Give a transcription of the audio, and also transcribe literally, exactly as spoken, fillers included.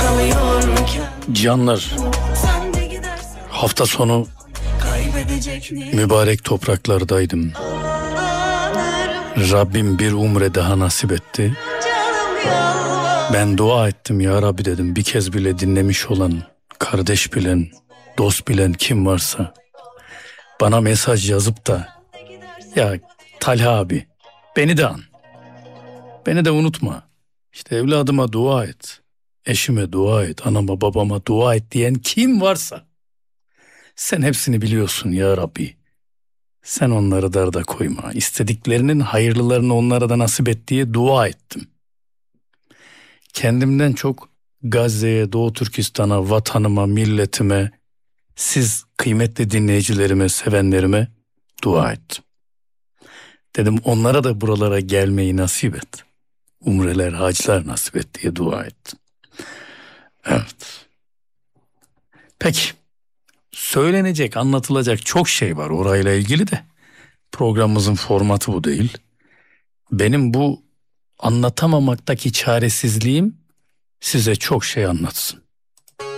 Canlar, hafta sonu mübarek topraklardaydım. Rabbim bir umre daha nasip etti. Ben dua ettim, ya Rabbi dedim, bir kez bile dinlemiş olan, kardeş bilen, dost bilen kim varsa bana mesaj yazıp da ya Talha abi beni de an, beni de unutma, işte evladıma dua et, eşime dua et, anama babama dua et diyen kim varsa sen hepsini biliyorsun ya Rabbi. Sen onları darda koyma. İstediklerinin hayırlılarını onlara da nasip et diye dua ettim. Kendimden çok Gazze'ye, Doğu Türkistan'a, vatanıma, milletime, siz kıymetli dinleyicilerime, sevenlerime dua ettim. Dedim onlara da buralara gelmeyi nasip et. Umreler, haclar nasip et diye dua ettim. Evet. Peki. Söylenecek, anlatılacak çok şey var orayla ilgili de. Programımızın formatı bu değil. Benim bu anlatamamaktaki çaresizliğim size çok şey anlatsın.